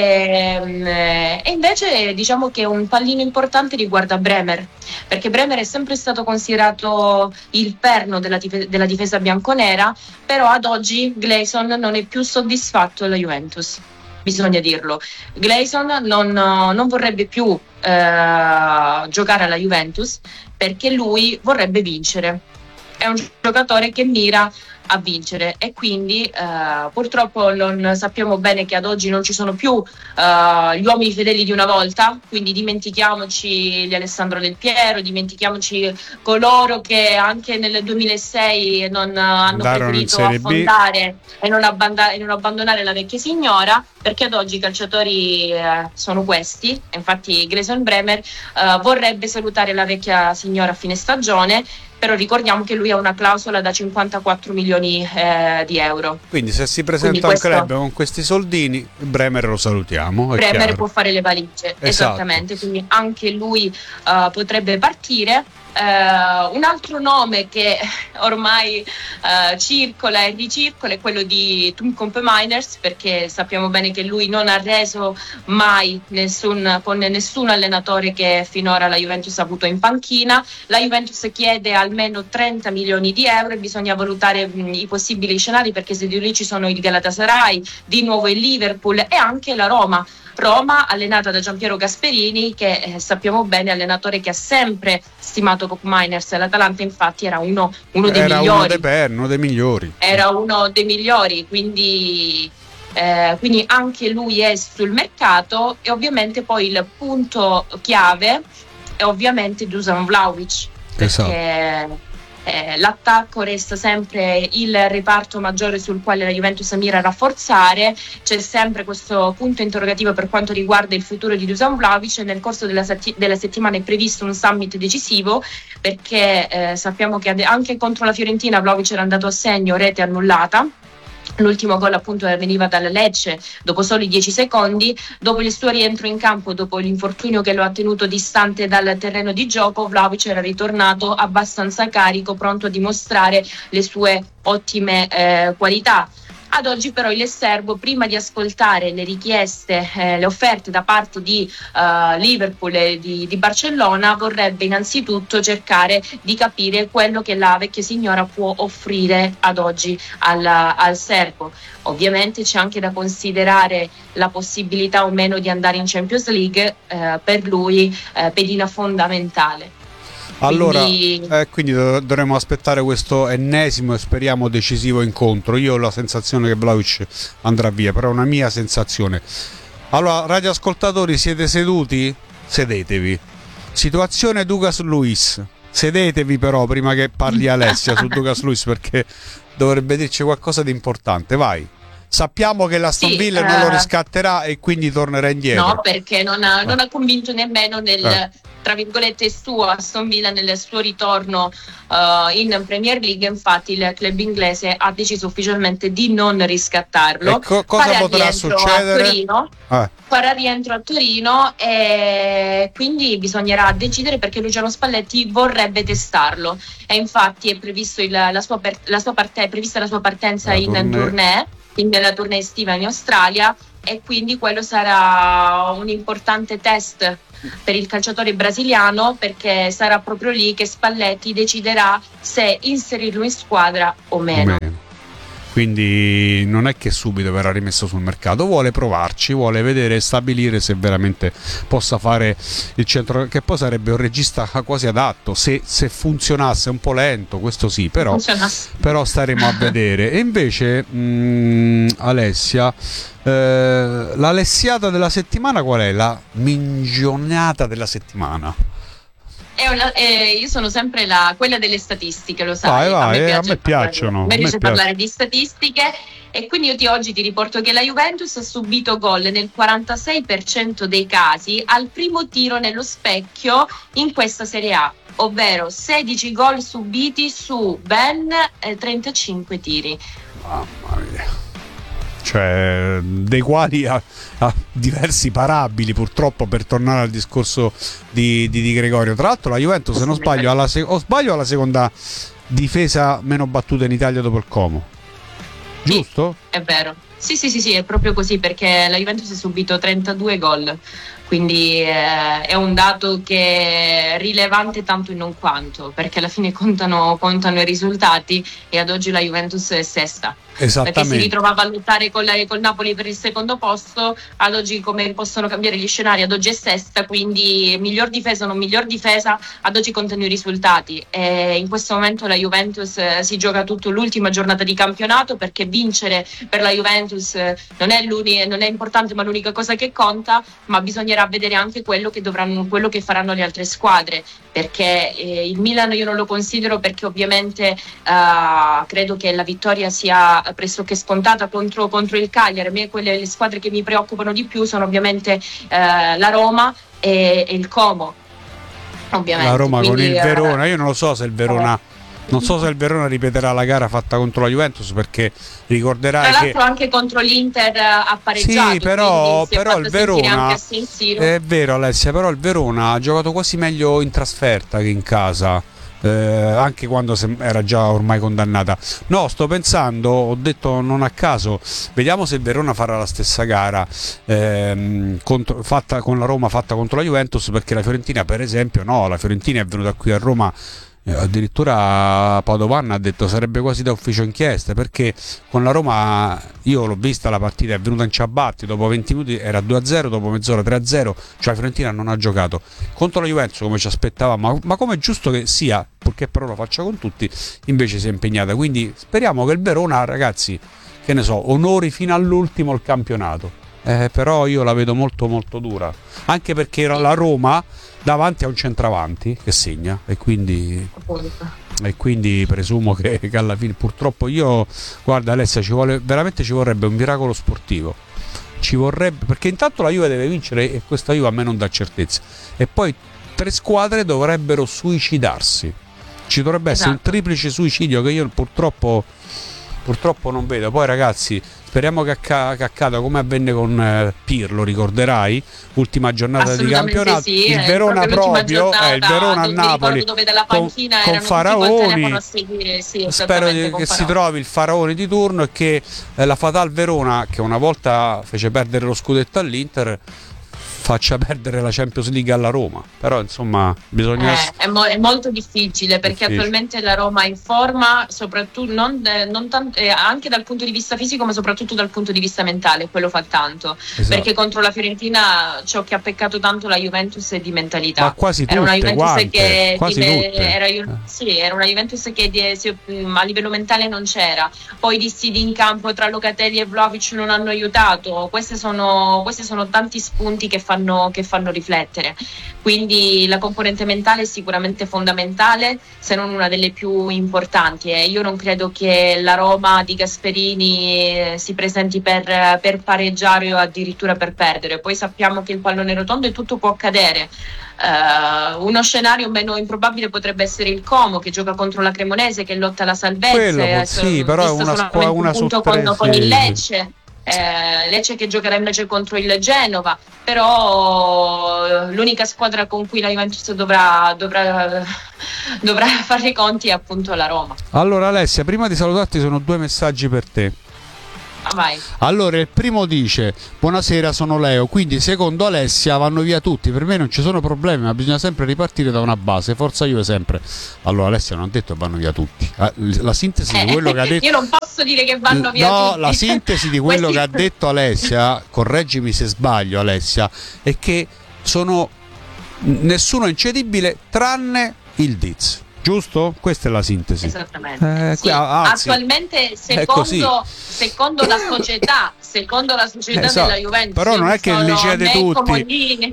I: e invece diciamo che un pallino importante riguarda Bremer, perché Bremer è sempre stato considerato il perno della difesa bianconera, però ad oggi Gleison non è più soddisfatto della Juventus. Bisogna dirlo, Gleison non vorrebbe più giocare alla Juventus perché lui vorrebbe vincere. È un giocatore che mira a vincere, e quindi purtroppo sappiamo bene che ad oggi non ci sono più gli uomini fedeli di una volta, quindi dimentichiamoci di Alessandro Del Piero, dimentichiamoci coloro che anche nel 2006 non hanno preferito affondare e non abbandonare la vecchia signora, perché ad oggi i calciatori sono questi. Infatti Gleison Bremer vorrebbe salutare la vecchia signora a fine stagione, però ricordiamo che lui ha una clausola da 54 milioni di euro.
A: Quindi se si presenta un club con questi soldini, Bremer lo salutiamo.
I: Bremer può fare le valigie,
A: esatto.
I: Esattamente, quindi anche lui potrebbe partire. Un altro nome che ormai circola e ricircola è quello di Tuncompe Miners, perché sappiamo bene che lui non ha reso mai con nessun allenatore che finora la Juventus ha avuto in panchina. La Juventus chiede almeno 30 milioni di euro e bisogna valutare i possibili scenari, perché se di lì ci sono il Galatasaray, di nuovo il Liverpool e anche la Roma, allenata da Giampiero Gasperini, che sappiamo bene allenatore che ha sempre stimato Pop Miners. L'Atalanta infatti era uno dei migliori. Era uno dei migliori, quindi anche lui è sul mercato. E ovviamente poi il punto chiave è ovviamente Dusan Vlahovic, perché l'attacco resta sempre il reparto maggiore sul quale la Juventus mira a rafforzare. C'è sempre questo punto interrogativo per quanto riguarda il futuro di Dusan Vlahovic. Nel corso della settimana è previsto un summit decisivo, perché sappiamo che anche contro la Fiorentina Vlahovic era andato a segno, rete annullata. L'ultimo gol appunto veniva dal Lecce dopo soli 10 secondi. Dopo il suo rientro in campo, dopo l'infortunio che lo ha tenuto distante dal terreno di gioco, Vlahovic era ritornato abbastanza carico, pronto a dimostrare le sue ottime qualità. Ad oggi però il serbo, prima di ascoltare le richieste, le offerte da parte di Liverpool e di Barcellona, vorrebbe innanzitutto cercare di capire quello che la vecchia signora può offrire ad oggi al serbo. Ovviamente c'è anche da considerare la possibilità o meno di andare in Champions League, per lui pedina fondamentale.
A: Allora, quindi dovremo aspettare questo ennesimo e speriamo decisivo incontro. Io ho la sensazione che Vlahovic andrà via, però è una mia sensazione. Allora, radioascoltatori, siete seduti? Sedetevi. Situazione Douglas Luiz. Sedetevi però prima che parli Alessia su Douglas Luiz, perché dovrebbe dirci qualcosa di importante. Vai. Sappiamo che l'Aston Villa non lo riscatterà e quindi tornerà indietro.
I: No, perché non ha convinto nemmeno nel, tra virgolette, suo Aston Villa nel suo ritorno in Premier League. Infatti il club inglese ha deciso ufficialmente di non riscattarlo.
A: Cosa potrà succedere?
I: Farà rientro a Torino e quindi bisognerà decidere, perché Luciano Spalletti vorrebbe testarlo e infatti è previsto è prevista la sua partenza in tournée, quindi la tournée estiva in Australia, e quindi quello sarà un importante test per il calciatore brasiliano, perché sarà proprio lì che Spalletti deciderà se inserirlo in squadra o meno.
A: Quindi non è che subito verrà rimesso sul mercato, vuole provarci, vuole vedere e stabilire se veramente possa fare il centro, che poi sarebbe un regista quasi adatto se funzionasse. Un po' lento, questo sì, però staremo a vedere. E invece Alessia, l'alessiata della settimana qual è? La mingionata della settimana?
I: Io sono sempre quella delle statistiche, lo sai.
A: Vai, a me piacciono.
I: Mi piace parlare di statistiche, e quindi io oggi ti riporto che la Juventus ha subito gol nel 46% dei casi al primo tiro nello specchio in questa Serie A, ovvero 16 gol subiti su ben 35 tiri.
A: Mamma mia. Cioè, dei quali ha diversi parabili, purtroppo, per tornare al discorso di Gregorio. Tra l'altro la Juventus, se non sbaglio, alla seconda difesa meno battuta in Italia dopo il Como, giusto?
I: È vero, sì, è proprio così, perché la Juventus ha subito 32 gol, quindi è un dato che è rilevante tanto in non quanto, perché alla fine contano i risultati, e ad oggi la Juventus è sesta. Perché si ritrovava a lottare col Napoli per il secondo posto, ad oggi, come possono cambiare gli scenari, ad oggi è sesta, quindi miglior difesa o non miglior difesa, ad oggi contano i risultati, e in questo momento la Juventus si gioca tutta l'ultima giornata di campionato, perché vincere per la Juventus non è importante, ma l'unica cosa che conta, ma bisognerà vedere anche quello che faranno le altre squadre, perché il Milan io non lo considero, perché ovviamente credo che la vittoria sia pressoché scontata contro il Cagliari. A me le squadre che mi preoccupano di più sono ovviamente la Roma e il Como, ovviamente. La Roma.
A: Quindi, con il Verona, io non lo so se il Verona ripeterà la gara fatta contro la Juventus, perché ricorderai
I: tra l'altro anche contro l'Inter ha pareggiato.
A: Sì, però il Verona, è vero Alessia, però il Verona ha giocato quasi meglio in trasferta che in casa, anche quando era già ormai condannata. No, sto pensando, ho detto non a caso, vediamo se il Verona farà la stessa gara fatta con la Roma, fatta contro la Juventus, perché la Fiorentina, per esempio, la Fiorentina è venuta qui a Roma. Addirittura Padovan ha detto sarebbe quasi da ufficio inchieste, perché con la Roma, io l'ho vista la partita, è venuta in ciabatti, dopo 20 minuti era 2-0, dopo mezz'ora 3-0, cioè la Fiorentina non ha giocato. Contro la Juventus, come ci aspettavamo, ma come è giusto che sia, purché però lo faccia con tutti, invece si è impegnata. Quindi speriamo che il Verona, ragazzi, che ne so, onori fino all'ultimo il campionato, però io la vedo molto molto dura, anche perché la Roma davanti a un centravanti che segna, e quindi presumo che alla fine, purtroppo, guarda Alessia, ci vorrebbe un miracolo sportivo, perché intanto la Juve deve vincere, e questa Juve a me non dà certezza, e poi 3 squadre dovrebbero suicidarsi, ci dovrebbe essere un triplice suicidio che io purtroppo purtroppo non vedo. Poi ragazzi, speriamo che accada come avvenne con Pirlo, ricorderai? Ultima giornata di campionato,
I: sì,
A: il Verona proprio, il Verona a Napoli
I: dove dalla panchina
A: con
I: erano
A: Faraoni.
I: a seguire, sì,
A: spero che si trovi il Faraoni di turno e che la Fatal Verona, che una volta fece perdere lo scudetto all'Inter, faccia perdere la Champions League alla Roma. Però insomma bisogna
I: è molto difficile, perché attualmente la Roma è in forma, soprattutto non tanto, anche dal punto di vista fisico, ma soprattutto dal punto di vista mentale. Quello fa tanto, perché contro la Fiorentina ciò che ha peccato tanto la Juventus è di mentalità.
A: Ma quasi tutte,
I: era una Juventus che
A: era
I: una Juventus che a livello mentale non c'era. Poi i dissidi in campo tra Locatelli e Vlahovic non hanno aiutato. Questi sono tanti spunti che fanno riflettere. Quindi la componente mentale è sicuramente fondamentale, se non una delle più importanti. Io non credo che la Roma di Gasperini si presenti per pareggiare o addirittura per perdere. Poi sappiamo che il pallone rotondo e tutto può accadere. Uno scenario meno improbabile potrebbe essere il Como, che gioca contro la Cremonese, che lotta alla salvezza.
A: Sì, però è una
I: punto con il Lecce. Lecce che giocherà invece contro il Genova, però l'unica squadra con cui la Juventus dovrà fare i conti è appunto la Roma.
A: Allora Alessia, prima di salutarti sono 2 messaggi per te.
I: Vai.
A: Allora il primo dice: buonasera, sono Leo, quindi secondo Alessia vanno via tutti. Per me non ci sono problemi, ma bisogna sempre ripartire da una base. Forza Juve sempre. Allora Alessia non ha detto che vanno via tutti. La sintesi di quello che ha detto,
I: io non posso dire che vanno via tutti.
A: La sintesi di quello che ha detto Alessia, correggimi se sbaglio Alessia, è che nessuno è incedibile tranne il Diz. Giusto? Questa è la sintesi.
I: Esattamente. Sì. Attualmente secondo la società della Juventus.
A: Però non è che li cede tutti.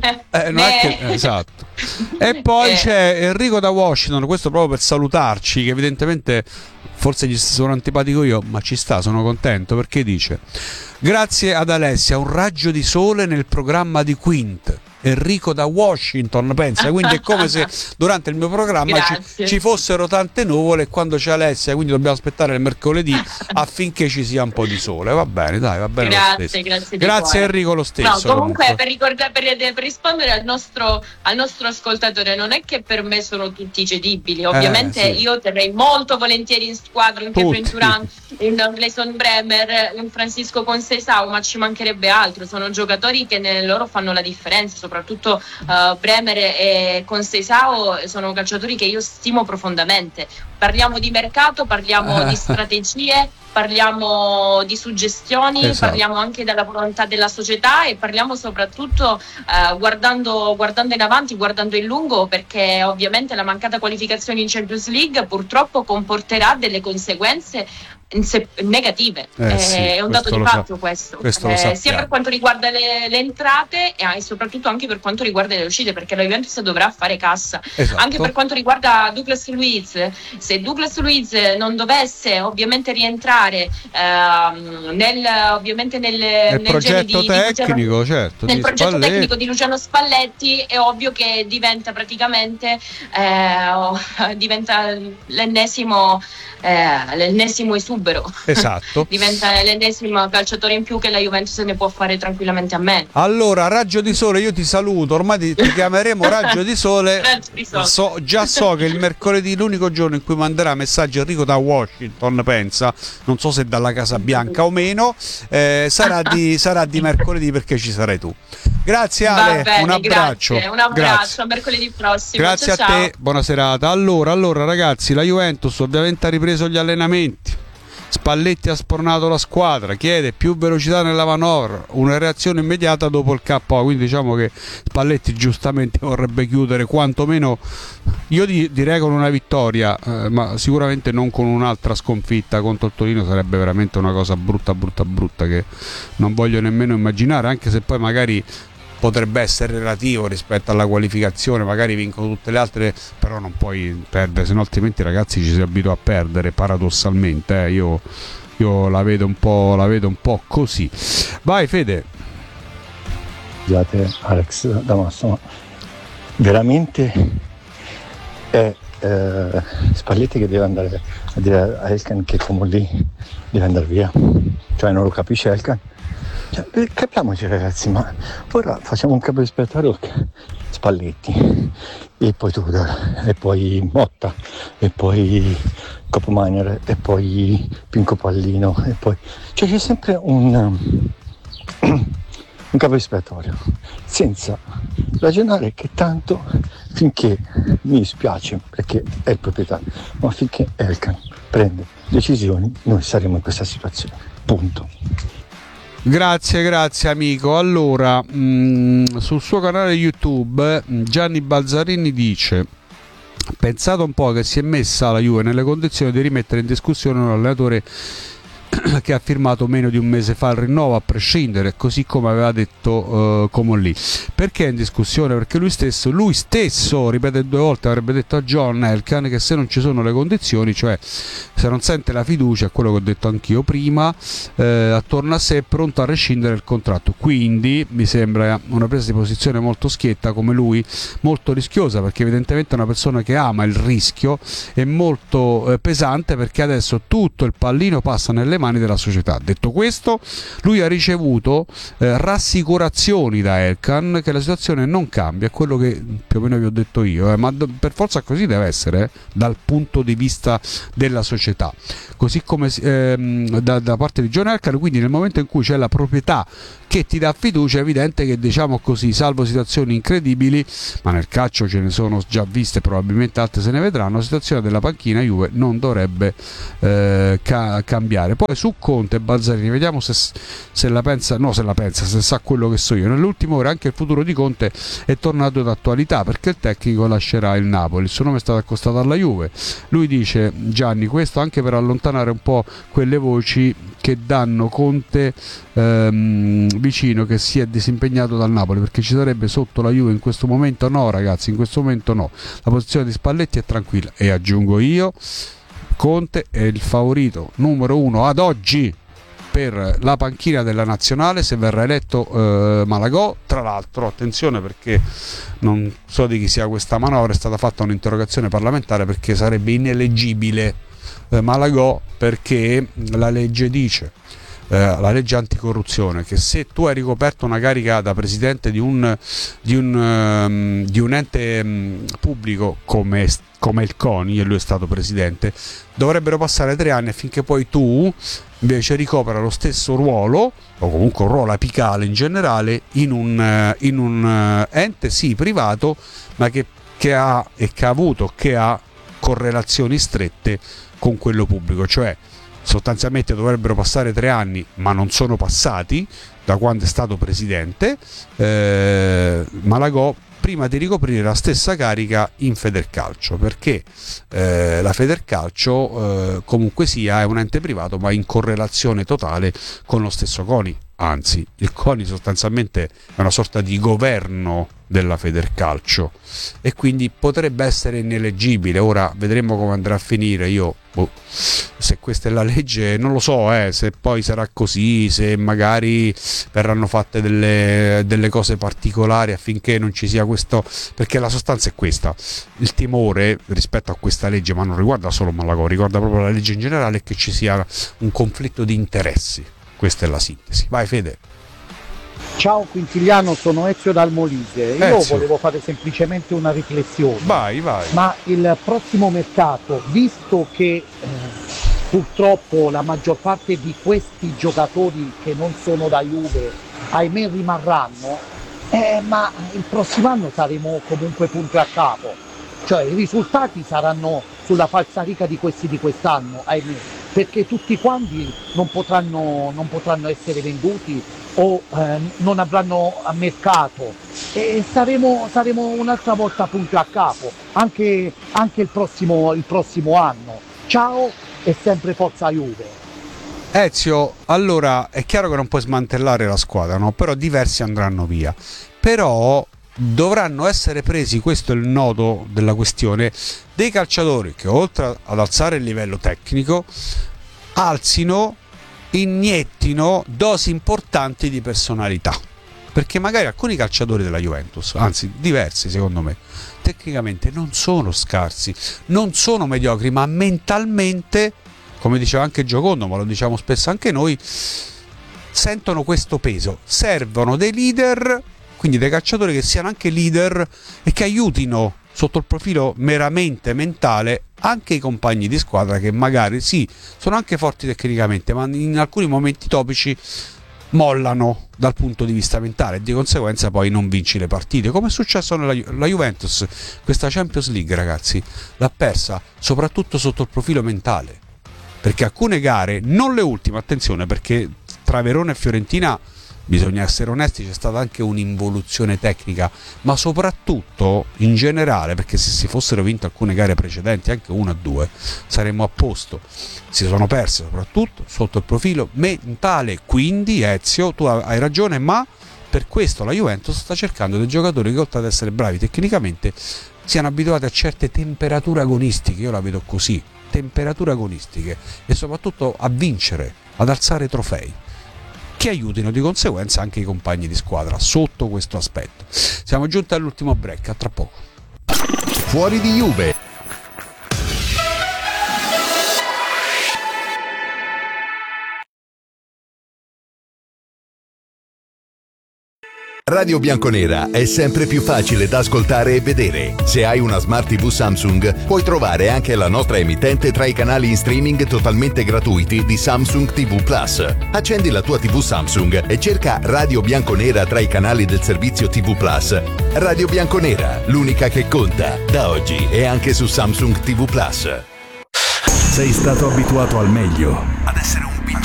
A: Esatto. E poi c'è Enrico da Washington, questo proprio per salutarci, che evidentemente forse gli sono antipatico io, ma ci sta, sono contento, perché dice: grazie ad Alessia, un raggio di sole nel programma di Quint. Enrico da Washington, pensa, quindi è come se durante il mio programma ci fossero tante nuvole, e quando c'è Alessia quindi dobbiamo aspettare il mercoledì affinché ci sia un po' di sole. Va bene, dai, va bene. Grazie Enrico, lo stesso.
I: No, comunque per rispondere al nostro ascoltatore, non è che per me sono tutti cedibili, ovviamente io terrei molto volentieri in squadra un Kevin Durant, un Gleison Bremer, un Francisco Conceição, ma ci mancherebbe altro. Sono giocatori che loro fanno la differenza, soprattutto Bremer e Conceição sono calciatori che io stimo profondamente. Parliamo di mercato, parliamo di strategie, parliamo di suggestioni, parliamo anche della volontà della società e parliamo soprattutto guardando in avanti, guardando in lungo, perché ovviamente la mancata qualificazione in Champions League purtroppo comporterà delle conseguenze negative. È un dato di fatto questo sia per quanto riguarda le entrate e soprattutto anche per quanto riguarda le uscite, perché la Juventus dovrà fare cassa. Anche per quanto riguarda Douglas Luiz, se Douglas Luiz non dovesse ovviamente rientrare nel
A: progetto tecnico,
I: nel progetto tecnico di Luciano Spalletti, è ovvio che diventa praticamente l'ennesimo esubero.
A: Esatto.
I: Diventa l'ennesimo calciatore in più che la Juventus ne può fare tranquillamente a meno.
A: Allora, Raggio di Sole, io ti saluto, ormai ti chiameremo Raggio di Sole. Già so che il mercoledì, l'unico giorno in cui manderà messaggi Enrico da Washington, pensa, non so se dalla Casa Bianca o meno, sarà di mercoledì, perché ci sarai tu. Grazie Ale, un abbraccio.
I: A mercoledì prossimo.
A: Grazie
I: ciao,
A: a te, buona serata. Allora ragazzi, la Juventus ovviamente ha ripreso gli allenamenti. Spalletti ha spornato la squadra, chiede più velocità nella manovra, una reazione immediata dopo il KO, quindi diciamo che Spalletti giustamente vorrebbe chiudere quantomeno, io direi con una vittoria, ma sicuramente non con un'altra sconfitta contro il Torino. Sarebbe veramente una cosa brutta che non voglio nemmeno immaginare, anche se poi magari potrebbe essere relativo rispetto alla qualificazione, magari vincono tutte le altre, però non puoi perdere, se no altrimenti ragazzi ci si abitua a perdere paradossalmente. Io la vedo un po' così. Vai Fede.
J: Scusate Alex da Massimo, veramente è Spalletti che deve andare a dire a Elkan che come lì deve andare via, cioè non lo capisce Elkan. Cioè, capiamoci ragazzi, ma ora facciamo un capo espiatorio Spalletti e poi Tudor e poi Motta e poi Copomagner e poi Pinco Pallino e poi cioè c'è sempre un capo espiatorio senza ragionare che tanto finché mi dispiace perché è il proprietario, ma finché Elkan prende decisioni noi saremo in questa situazione, punto.
A: Grazie amico. Allora, sul suo canale YouTube Gianni Balzarini dice: pensate un po' che si è messa la Juve nelle condizioni di rimettere in discussione un allenatore che ha firmato meno di un mese fa il rinnovo a prescindere, così come aveva detto Comolli. Perché è in discussione? Perché lui stesso ripete 2 volte, avrebbe detto a John Elkann che se non ci sono le condizioni, cioè se non sente la fiducia, è quello che ho detto anch'io prima, attorno a sé è pronto a rescindere il contratto. Quindi mi sembra una presa di posizione molto schietta, come lui, molto rischiosa, perché evidentemente è una persona che ama il rischio, è molto pesante, perché adesso tutto il pallino passa nelle mani della società. Detto questo, lui ha ricevuto rassicurazioni da Elkann che la situazione non cambia, è quello che più o meno vi ho detto io, ma per forza così deve essere dal punto di vista della società, così come da parte di John Elkann. Quindi nel momento in cui c'è la proprietà che ti dà fiducia, è evidente che, diciamo così, salvo situazioni incredibili, ma nel calcio ce ne sono già viste, probabilmente altre se ne vedranno, la situazione della panchina Juve non dovrebbe cambiare. Poi su Conte e Balzarini vediamo se sa quello che so io. Nell'ultima ora anche il futuro di Conte è tornato d'attualità, perché il tecnico lascerà il Napoli, il suo nome è stato accostato alla Juve. Lui dice, Gianni, questo anche per allontanare un po' quelle voci che danno Conte vicino, che si è disimpegnato dal Napoli, perché ci sarebbe sotto la Juve in questo momento. No ragazzi, in questo momento no, la posizione di Spalletti è tranquilla, e aggiungo io, Conte è il favorito numero 1 ad oggi per la panchina della nazionale se verrà eletto Malagò. Tra l'altro, attenzione, perché non so di chi sia questa manovra, è stata fatta un'interrogazione parlamentare perché sarebbe ineleggibile Malagò, perché la legge dice, la legge anticorruzione, che se tu hai ricoperto una carica da presidente di un ente pubblico come il CONI, e lui è stato presidente, dovrebbero passare 3 anni affinché poi tu invece ricopra lo stesso ruolo, o comunque un ruolo apicale in generale, in un ente sì privato, ma che ha correlazioni strette con quello pubblico. Cioè sostanzialmente dovrebbero passare 3 anni, ma non sono passati da quando è stato presidente Malagò, prima di ricoprire la stessa carica in Federcalcio, perché la Federcalcio comunque sia è un ente privato, ma in correlazione totale con lo stesso CONI. Anzi, il CONI sostanzialmente è una sorta di governo della Federcalcio e quindi potrebbe essere ineleggibile. Ora vedremo come andrà a finire. Io se questa è la legge non lo so, se poi sarà così, se magari verranno fatte delle cose particolari affinché non ci sia questo, perché la sostanza è questa. Il timore rispetto a questa legge, ma non riguarda solo Malagò, riguarda proprio la legge in generale, è che ci sia un conflitto di interessi. Questa è la sintesi. Vai Fede.
K: Ciao Quintiliano, sono Ezio dal Molise. Io volevo fare semplicemente una riflessione.
A: Vai.
K: Ma il prossimo mercato, visto che purtroppo la maggior parte di questi giocatori che non sono da Juve, ahimè, rimarranno, ma il prossimo anno saremo comunque punto a capo. Cioè i risultati saranno sulla falsariga di questi di quest'anno, ahimè, perché tutti quanti non potranno essere venduti o non avranno mercato, e saremo un'altra volta punto a capo anche il prossimo anno. Ciao e sempre forza Juve.
A: Ezio, allora è chiaro che non puoi smantellare la squadra, no? Però diversi andranno via, però dovranno essere presi, questo è il nodo della questione, dei calciatori che oltre ad alzare il livello tecnico iniettino dosi importanti di personalità. perché magari alcuni calciatori della Juventus, anzi diversi secondo me, tecnicamente non sono scarsi, non sono mediocri, ma mentalmente, come diceva anche Giocondo, ma lo diciamo spesso anche noi, sentono questo peso. Servono dei leader, quindi dei calciatori che siano anche leader e che aiutino sotto il profilo meramente mentale anche i compagni di squadra, che magari sì, sono anche forti tecnicamente, ma in alcuni momenti topici mollano dal punto di vista mentale e di conseguenza poi non vinci le partite, come è successo la Juventus. Questa Champions League, ragazzi, l'ha persa soprattutto sotto il profilo mentale, perché alcune gare, non le ultime, attenzione, perché tra Verona e Fiorentina bisogna essere onesti, c'è stata anche un'involuzione tecnica, ma soprattutto in generale, perché se si fossero vinte alcune gare precedenti, anche 1-2, saremmo a posto. Si sono perse soprattutto sotto il profilo mentale, quindi Ezio, tu hai ragione, ma per questo la Juventus sta cercando dei giocatori che, oltre ad essere bravi tecnicamente, siano abituati a certe temperature agonistiche, io la vedo così, temperature agonistiche, e soprattutto a vincere, ad alzare trofei, che aiutino di conseguenza anche i compagni di squadra sotto questo aspetto. Siamo giunti all'ultimo break, a tra poco.
D: Fuori di Juve. Radio Bianconera è sempre più facile da ascoltare e vedere. Se hai una Smart TV Samsung, puoi trovare anche la nostra emittente tra i canali in streaming totalmente gratuiti di Samsung TV Plus. Accendi la tua TV Samsung e cerca Radio Bianconera tra i canali del servizio TV Plus. Radio Bianconera, l'unica che conta, da oggi e anche su Samsung TV Plus.
L: Sei stato abituato al meglio.